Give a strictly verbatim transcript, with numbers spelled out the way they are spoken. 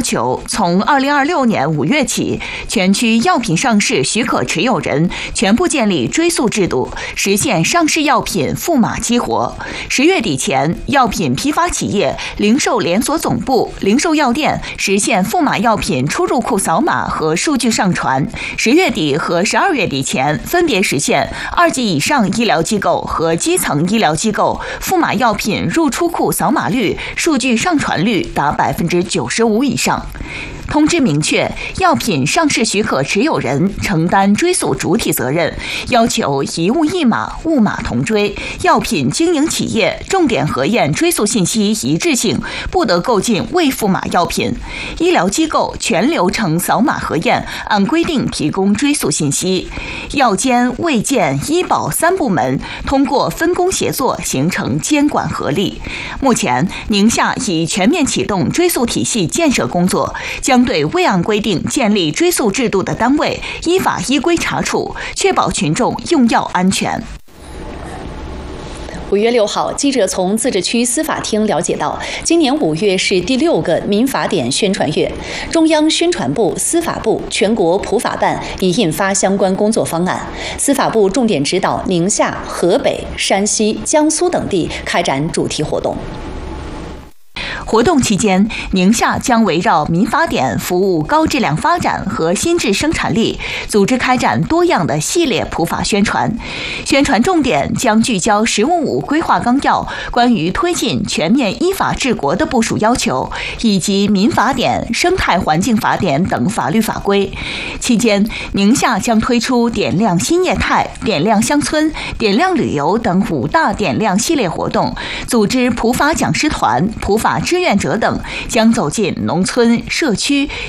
求，从二零二六年五月起，全区药品上市许可持有人全部建立追溯制度，实现上市药品赋码激活。十月底前，药品批发企业、零售连锁总部、零售药店实现赋码药品出入库扫码和数据上传。十月底和十二月底前，分别实现二级以上医疗机构和基层医疗机构赋码药品入出库扫码率、数据上传率达百分之九十五以上。通知明确，药品上市许可持有人承担追溯主体责任，要求一物一码、物码同追。药品经营企业重点核验追溯信息一致性，不得购进未赋码药品。医疗机构全流程扫码核验，按规定提供追溯信息。药监、卫健、医保三部门通过分工协作，形成监管合力。目前，宁夏已全面启动追溯体系建设工作，将对未按规定建立追溯制度的单位依法依规查处，确保群众用药安全。 五月六号，记者从自治区司法厅了解到，今年五月是第六个民法典宣传月，中央宣传部、司法部、全国普法办已印发相关工作方案。司法部重点指导宁夏、河北、山西、江苏等地开展主题活动。 活动期间，宁夏将围绕民法典服务高质量发展和新质生产力，组织开展多样的系列普法宣传。宣传重点将聚焦“十五五”规划纲要关于推进全面依法治国的部署要求，以及民法典、生态环境法典等法律法规。期间，宁夏将推出点亮新业态、点亮乡村、点亮旅游等五大点亮系列活动，组织普法讲师团、普法志愿者等，将走进农村、社区，